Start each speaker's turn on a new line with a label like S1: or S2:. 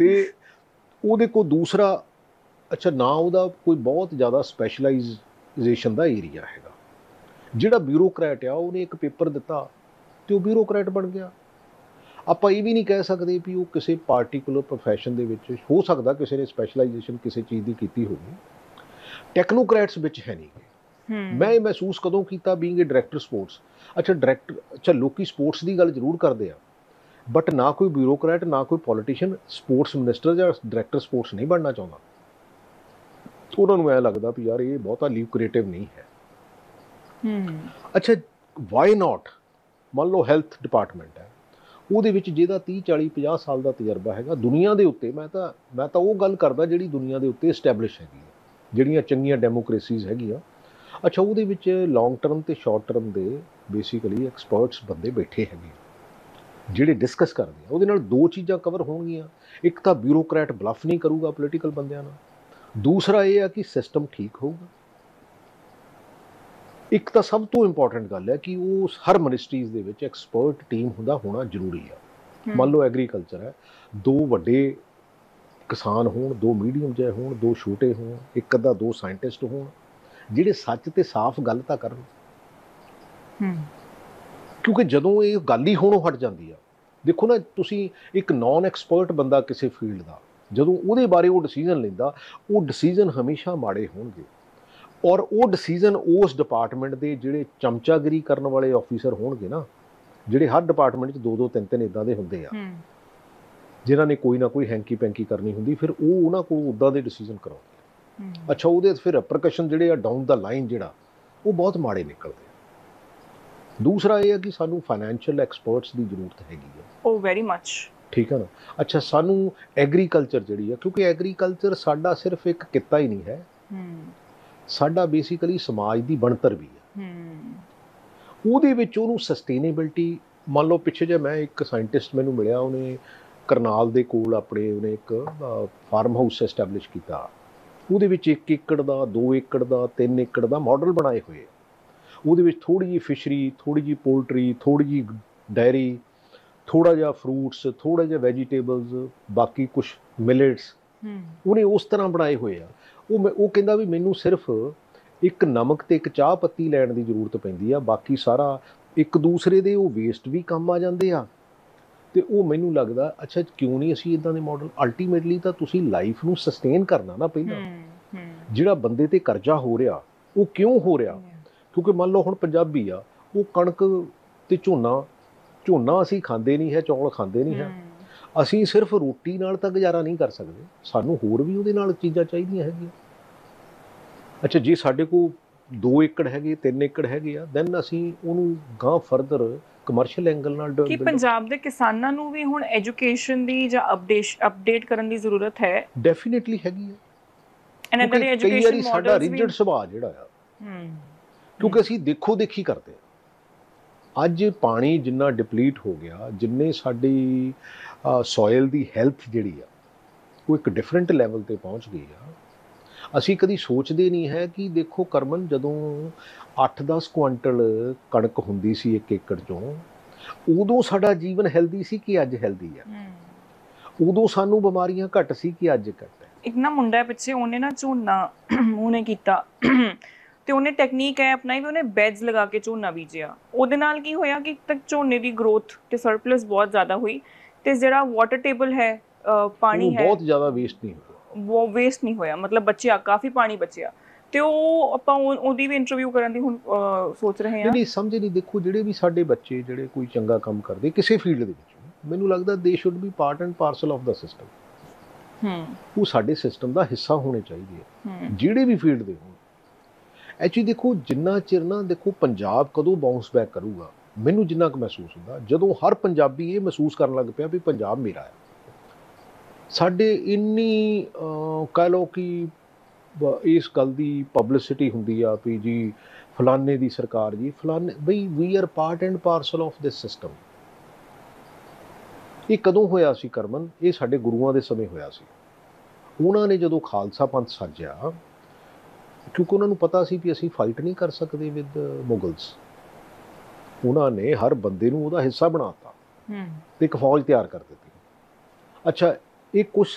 S1: ਉਹਦੇ ਕੋਲ ਦੂਸਰਾ ਅੱਛਾ ਨਾ ਉਹਦਾ ਕੋਈ ਬਹੁਤ ਜ਼ਿਆਦਾ ਸਪੈਸ਼ਲਾਈਜੇਸ਼ਨ ਦਾ ਏਰੀਆ ਹੈਗਾ। ਜਿਹੜਾ ਬਿਊਰੋਕਰੈਟ ਆ ਉਹਨੇ ਇੱਕ ਪੇਪਰ ਦਿੱਤਾ ਤੇ ਉਹ ਬਿਊਰੋਕਰੈਟ ਬਣ ਗਿਆ। ਆਪਾਂ ਇਹ ਵੀ ਨਹੀਂ ਕਹਿ ਸਕਦੇ ਵੀ ਉਹ ਕਿਸੇ ਪਾਰਟੀਕੂਲਰ ਪ੍ਰੋਫੈਸ਼ਨ ਦੇ ਵਿੱਚ, ਹੋ ਸਕਦਾ ਕਿਸੇ ਨੇ ਸਪੈਸ਼ਲਾਈਜੇਸ਼ਨ ਕਿਸੇ ਚੀਜ਼ ਦੀ ਕੀਤੀ ਹੋਵੇ, ਟੈਕਨੋਕਰੈਟਸ ਵਿੱਚ ਹੈ ਨਹੀਂ। ਮੈਂ ਇਹ ਮਹਿਸੂਸ ਕਦੋਂ ਕੀਤਾ ਬੀਇੰਗ ਏ ਡਾਇਰੈਕਟਰ ਸਪੋਰਟਸ। ਅੱਛਾ ਲੋਕੀ ਸਪੋਰਟਸ ਦੀ ਗੱਲ ਜ਼ਰੂਰ ਕਰਦੇ ਆ, ਬਟ ਨਾ ਕੋਈ ਬਿਊਰੋਕਰੈਟ ਨਾ ਕੋਈ ਪੋਲੀਟੀਸ਼ੀਅਨ ਸਪੋਰਟਸ ਮਿਨਿਸਟਰ ਜਾਂ ਡਾਇਰੈਕਟਰ ਸਪੋਰਟਸ ਨਹੀਂ ਬਣਨਾ ਚਾਹੁੰਦਾ। ਉਹਨਾਂ ਨੂੰ ਐਂ ਲੱਗਦਾ ਵੀ ਯਾਰ ਇਹ ਬਹੁਤਾ ਲੀਕਰੇਟਿਵ ਨਹੀਂ ਹੈ। ਅੱਛਾ ਵਾਈ ਨਾਟ, ਮੰਨ ਲਓ ਹੈਲਥ ਡਿਪਾਰਟਮੈਂਟ ਹੈ, ਉਹਦੇ ਵਿੱਚ ਜਿਹਦਾ 30 40 50 ਸਾਲ ਦਾ ਤਜਰਬਾ ਹੈਗਾ ਦੁਨੀਆ ਦੇ ਉੱਤੇ, ਮੈਂ ਤਾਂ ਉਹ ਗੱਲ ਕਰਦਾ ਜਿਹੜੀ ਦੁਨੀਆ ਦੇ ਉੱਤੇ ਇਸਟੈਬਲਿਸ਼ ਹੈਗੀ ਹੈ, ਜਿਹੜੀਆਂ ਚੰਗੀਆਂ ਡੈਮੋਕ੍ਰੇਸੀਜ਼ ਹੈਗੀਆਂ। ਅੱਛਾ ਉਹਦੇ ਵਿੱਚ ਲੌਂਗ ਟਰਮ ਅਤੇ ਸ਼ਾਰਟ ਟਰਮ ਦੇ ਬੇਸਿਕਲੀ ਐਕਸਪਰਟਸ ਬੰਦੇ ਬੈਠੇ ਹੈਗੇ ਜਿਹੜੇ ਡਿਸਕਸ ਕਰਦੇ ਆ। ਉਹਦੇ ਨਾਲ ਦੋ ਚੀਜ਼ਾਂ ਕਵਰ ਹੋਣਗੀਆਂ, ਇੱਕ ਤਾਂ ਬਿਊਰੋਕਰੈਟ ਬਲਫ ਨਹੀਂ ਕਰੂਗਾ ਪੋਲੀਟੀਕਲ ਬੰਦਿਆਂ ਨਾਲ, ਦੂਸਰਾ ਇਹ ਆ ਕਿ ਸਿਸਟਮ ਠੀਕ ਹੋਊਗਾ। ਇੱਕ ਤਾਂ ਸਭ ਤੋਂ ਇੰਪੋਰਟੈਂਟ ਗੱਲ ਹੈ ਕਿ ਉਹ ਹਰ ਮਿਨਿਸਟਰੀਜ਼ ਦੇ ਵਿੱਚ ਐਕਸਪਰਟ ਟੀਮ ਹੋਣਾ ਜ਼ਰੂਰੀ ਆ। ਮੰਨ ਲਓ ਐਗਰੀਕਲਚਰ ਹੈ, ਦੋ ਵੱਡੇ ਕਿਸਾਨ ਹੋਣ, ਦੋ ਮੀਡੀਅਮ ਜਿਹੇ ਹੋਣ, ਦੋ ਛੋਟੇ ਹੋਣ, ਇੱਕ ਅੱਧਾ ਦੋ ਸਾਇੰਟਿਸਟ ਹੋਣ ਜਿਹੜੇ ਸੱਚ ਤੇ ਸਾਫ਼ ਗੱਲ ਤਾਂ ਕਰਨ। ਕਿਉਂਕਿ ਜਦੋਂ ਇਹ ਗੱਲ ਹੀ ਹੋਣੋਂ ਹਟ ਜਾਂਦੀ ਆ, ਦੇਖੋ ਨਾ ਤੁਸੀਂ ਇੱਕ ਨੌਨ ਐਕਸਪਰਟ ਬੰਦਾ ਕਿਸੇ ਫੀਲਡ ਦਾ ਜਦੋਂ ਉਹਦੇ ਬਾਰੇ ਉਹ ਡਿਸੀਜ਼ਨ ਲੈਂਦਾ, ਉਹ ਡਿਸੀਜ਼ਨ ਹਮੇਸ਼ਾ ਮਾੜੇ ਹੋਣਗੇ। ਔਰ ਉਹ ਡਿਸੀਜ਼ਨ ਉਸ ਡਿਪਾਰਟਮੈਂਟ ਦੇ ਜਿਹੜੇ ਚਮਚਾਗਿਰੀ ਕਰਨ ਵਾਲੇ ਆਫੀਸਰ ਹੋਣਗੇ ਨਾ, ਜਿਹੜੇ ਹਰ ਡਿਪਾਰਟਮੈਂਟ 'ਚ ਦੋ ਦੋ ਤਿੰਨ ਤਿੰਨ ਇੱਦਾਂ ਦੇ ਹੁੰਦੇ ਆ ਜਿਨ੍ਹਾਂ ਨੇ ਕੋਈ ਨਾ ਕੋਈ ਹੈਂਕੀ ਪੈਂਕੀ ਕਰਨੀ ਹੁੰਦੀ, ਫਿਰ ਉਹ ਉਹਨਾਂ ਕੋਲ ਉੱਦਾਂ ਦੇ ਡਿਸੀਜ਼ਨ ਕਰਾਉਂਦੇ। ਅੱਛਾ ਉਹਦੇ ਫਿਰ ਰਿਪਰਕਸ਼ਨ ਜਿਹੜੇ ਆ ਡਾਊਨ ਦਾ ਲਾਈਨ ਜਿਹੜਾ ਉਹ ਬਹੁਤ ਮਾੜੇ ਨਿਕਲਦੇ ਆ। ਦੂਸਰਾ ਇਹ ਹੈ ਕਿ ਸਾਨੂੰ ਫਾਈਨੈਂਸ਼ੀਅਲ ਐਕਸਪਰਟਸ ਦੀ ਜ਼ਰੂਰਤ ਹੈਗੀ ਹੈ।
S2: ਉਹ ਵੈਰੀ ਮੱਚ
S1: ਠੀਕ ਹੈ ਨਾ। ਅੱਛਾ ਸਾਨੂੰ ਐਗਰੀਕਲਚਰ ਜਿਹੜੀ ਆ, ਕਿਉਂਕਿ ਐਗਰੀਕਲਚਰ ਸਾਡਾ ਸਿਰਫ ਇੱਕ ਕਿੱਤਾ ਹੀ ਨਹੀਂ ਹੈ, ਸਾਡਾ ਬੇਸਿਕਲੀ ਸਮਾਜ ਦੀ ਬਣਤਰ ਵੀ ਹੈ। ਉਹਦੇ ਵਿੱਚ ਉਹਨੂੰ ਸਸਟੇਨੇਬਿਲਟੀ, ਮੰਨ ਲਓ ਪਿੱਛੇ ਜੇ ਮੈਂ ਇੱਕ ਸਾਇੰਟਿਸਟ ਮੈਨੂੰ ਮਿਲਿਆ, ਉਹਨੇ ਕਰਨਾਲ ਦੇ ਕੋਲ ਆਪਣੇ ਉਹਨੇ ਇੱਕ ਫਾਰਮ ਹਾਊਸ ਐਸਟੈਬਲਿਸ਼ ਕੀਤਾ। ਉਹਦੇ ਵਿੱਚ 1 ਏਕੜ ਦਾ 2 ਏਕੜ ਦਾ 3 ਏਕੜ ਦਾ ਮਾਡਲ ਬਣਾਏ ਹੋਏ। ਉਹਦੇ ਵਿੱਚ ਥੋੜ੍ਹੀ ਜਿਹੀ ਫਿਸ਼ਰੀ, ਥੋੜ੍ਹੀ ਜਿਹੀ ਪੋਲਟਰੀ, ਥੋੜ੍ਹੀ ਜਿਹੀ ਡਾਇਰੀ, ਥੋੜ੍ਹਾ ਜਿਹਾ ਫਰੂਟਸ, ਥੋੜ੍ਹਾ ਜਿਹਾ ਵੈਜੀਟੇਬਲਸ, ਬਾਕੀ ਕੁਛ ਮਿਲਟਸ, ਉਹਨੇ ਉਸ ਤਰ੍ਹਾਂ ਬਣਾਏ ਹੋਏ ਆ। ਉਹ ਕਹਿੰਦਾ ਵੀ ਮੈਨੂੰ ਸਿਰਫ ਇੱਕ ਨਮਕ ਅਤੇ ਇੱਕ ਚਾਹ ਪੱਤੀ ਲੈਣ ਦੀ ਜ਼ਰੂਰਤ ਪੈਂਦੀ ਆ, ਬਾਕੀ ਸਾਰਾ ਇੱਕ ਦੂਸਰੇ ਦੇ ਉਹ ਵੇਸਟ ਵੀ ਕੰਮ ਆ ਜਾਂਦੇ ਆ। ਅਤੇ ਉਹ ਮੈਨੂੰ ਲੱਗਦਾ ਅੱਛਾ ਕਿਉਂ ਨਹੀਂ ਅਸੀਂ ਇੱਦਾਂ ਦੇ ਮਾਡਲ। ਅਲਟੀਮੇਟਲੀ ਤਾਂ ਤੁਸੀਂ ਲਾਈਫ ਨੂੰ ਸਸਟੇਨ ਕਰਨਾ ਨਾ ਪਹਿਲਾਂ। ਜਿਹੜਾ ਬੰਦੇ 'ਤੇ ਕਰਜ਼ਾ ਹੋ ਰਿਹਾ ਉਹ ਕਿਉਂ ਹੋ ਰਿਹਾ? ਕਿਉਂਕਿ ਮੰਨ ਲਓ ਹੁਣ ਪੰਜਾਬੀ ਆ, ਉਹ ਕਣਕ ਅਤੇ ਝੋਨਾ ਅਸੀਂ ਖਾਂਦੇ ਨਹੀਂ ਹੈ, ਚੌਲ ਖਾਂਦੇ ਨਹੀਂ ਹੈ। ਅਸੀਂ ਸਿਰਫ ਰੋਟੀ ਨਾਲ ਤਾਂ ਗੁਜ਼ਾਰਾ ਨਹੀਂ ਕਰ ਸਕਦੇ, ਸਾਨੂੰ ਹੋਰ ਵੀ ਉਹਦੇ ਨਾਲ ਚੀਜ਼ਾਂ ਚਾਹੀਦੀਆਂ ਹੈਗੀਆਂ। ਅੱਛਾ ਜੇ ਸਾਡੇ ਕੋਲ 2 ਏਕੜ ਹੈਗੇ, 3 ਏਕੜ ਹੈਗੇ ਆ, ਦੈਨ ਅਸੀਂ ਉਹਨੂੰ ਗਾਂ ਫਰਦਰ ਕਮਰਸ਼ੀਅਲ ਐਂਗਲ ਨਾਲ
S2: ਕਿ ਪੰਜਾਬ ਦੇ ਕਿਸਾਨਾਂ ਨੂੰ ਵੀ ਹੁਣ ਐਜੂਕੇਸ਼ਨ ਦੀ ਜਾਂ ਅਪਡੇਟ ਕਰਨ ਦੀ ਜ਼ਰੂਰਤ ਹੈ।
S1: ਡੈਫੀਨੇਟਲੀ ਹੈਗੀ ਹੈ। ਕਈ ਵਾਰੀ ਸਾਡਾ ਰਿਜਿਡ ਸੁਭਾਅ ਜਿਹੜਾ ਆ, ਕਿਉਂਕਿ ਅਸੀਂ ਦੇਖੋ ਦੇਖੀ ਕਰਦੇ ਹਾਂ। ਅੱਜ ਪਾਣੀ ਜਿੰਨਾ ਡਿਪਲੀਟ ਹੋ ਗਿਆ, ਜਿੰਨੇ ਸਾਡੀ ਸੋਇਲ ਦੀ ਹੈਲਥ ਜਿਹੜੀ ਆ ਉਹ ਇੱਕ ਡਿਫਰੈਂਟ ਲੈਵਲ 'ਤੇ ਪਹੁੰਚ ਗਈ ਆ। ਅਸੀਂ ਕਦੀ ਸੋਚਦੇ ਨਹੀਂ ਹੈ ਕਿ ਦੇਖੋ ਕਰਮਨ, ਜਦੋਂ 8-10 ਕੁਆਂਟਲ ਕਣਕ ਹੁੰਦੀ ਸੀ 1 ਏਕੜ 'ਚੋਂ, ਉਦੋਂ ਸਾਡਾ ਜੀਵਨ ਹੈਲਦੀ ਸੀ ਕਿ ਅੱਜ ਹੈਲਦੀ ਆ। ਉਦੋਂ ਸਾਨੂੰ ਬਿਮਾਰੀਆਂ ਘੱਟ ਸੀ ਕਿ ਅੱਜ ਘੱਟ ਹੈ।
S2: ਇੱਕ ਨਾ ਮੁੰਡਾ ਪਿੱਛੇ ਉਹਨੇ ਨਾ ਝੋਨਾ ਉਹਨੇ ਕੀਤਾ ਤੇ ਉਹਨੇ ਟੈਕਨੀਕ ਹੈ ਅਪਣਾਈ ਵੀ, ਉਹਨੇ ਬੈਡਸ ਲਗਾ ਕੇ ਝੋਨਾ ਬੀਜਿਆ। ਉਹਦੇ ਨਾਲ ਕੀ ਹੋਇਆ ਕਿ ਇੱਕ ਤੱਕ ਝੋਨੇ ਦੀ ਗਰੋਥ ਤੇ ਸਰਪਲਸ ਬਹੁਤ ਜ਼ਿਆਦਾ ਹੋਈ, ਤੇ ਜਿਹੜਾ ਵਾਟਰ ਟੇਬਲ ਹੈ, ਪਾਣੀ ਹੈ,
S1: ਬਹੁਤ ਜ਼ਿਆਦਾ ਵੇਸਟ ਨਹੀਂ ਹੋਇਆ।
S2: ਉਹ ਵੇਸਟ ਨਹੀਂ ਹੋਇਆ, ਮਤਲਬ ਬਚਿਆ, ਕਾਫੀ ਪਾਣੀ ਬਚਿਆ। ਤੇ ਉਹ ਆਪਾਂ ਉਹਦੀ ਵੀ ਇੰਟਰਵਿਊ ਕਰਨ ਦੀ ਹੁਣ ਸੋਚ ਰਹੇ ਹਾਂ।
S1: ਨਹੀਂ ਸਮਝ ਨਹੀਂ। ਦੇਖੋ ਜਿਹੜੇ ਵੀ ਸਾਡੇ ਬੱਚੇ ਜਿਹੜੇ ਕੋਈ ਚੰਗਾ ਕੰਮ ਕਰਦੇ ਕਿਸੇ ਫੀਲਡ ਦੇ ਵਿੱਚ, ਮੈਨੂੰ ਲੱਗਦਾ ਦੇ should be part and parcel of the system. ਉਹ ਸਾਡੇ ਸਿਸਟਮ ਦਾ ਹਿੱਸਾ ਹੋਣੇ ਚਾਹੀਦੇ ਆ, ਜਿਹੜੇ ਵੀ ਫੀਲਡ ਦੇ ਹੋਣ। ਐਕਚੁਅਲੀ ਦੇਖੋ ਜਿੰਨਾ ਚਿਰ ਨਾ, ਦੇਖੋ ਪੰਜਾਬ ਕਦੋਂ ਬਾਊਂਸ ਬੈਕ ਕਰੂਗਾ, ਮੈਨੂੰ ਜਿੰਨਾ ਕੁ ਮਹਿਸੂਸ ਹੁੰਦਾ, ਜਦੋਂ ਹਰ ਪੰਜਾਬੀ ਇਹ ਮਹਿਸੂਸ ਕਰਨ ਲੱਗ ਪਿਆ ਵੀ ਪੰਜਾਬ ਮੇਰਾ ਹੈ। ਸਾਡੇ ਇੰਨੀ ਕਹਿ ਲਓ ਕਿ ਇਸ ਗੱਲ ਦੀ ਪਬਲਿਸਿਟੀ ਹੁੰਦੀ ਆ ਵੀ ਜੀ ਫਲਾਨੇ ਦੀ ਸਰਕਾਰ, ਜੀ ਫਲਾਨੇ, ਬਈ ਵੀ R part and parcel of this system. ਇਹ ਕਦੋਂ ਹੋਇਆ ਸੀ ਕਰਮਨ? ਇਹ ਸਾਡੇ ਗੁਰੂਆਂ ਦੇ ਸਮੇਂ ਹੋਇਆ ਸੀ। ਉਹਨਾਂ ਨੇ ਜਦੋਂ ਖਾਲਸਾ ਪੰਥ ਸਾਜਿਆ, ਕਿਉਂਕਿ ਉਹਨਾਂ ਨੂੰ ਪਤਾ ਸੀ ਵੀ ਅਸੀਂ ਫਾਈਟ ਨਹੀਂ ਕਰ ਸਕਦੇ ਵਿਦ ਮੁਗਲਸ, ਉਹਨਾਂ ਨੇ ਹਰ ਬੰਦੇ ਨੂੰ ਉਹਦਾ ਹਿੱਸਾ ਬਣਾਤਾ ਤੇ ਇੱਕ ਫੌਜ ਤਿਆਰ ਕਰ ਦਿੱਤੀ। ਅੱਛਾ ਇਹ ਕੁਝ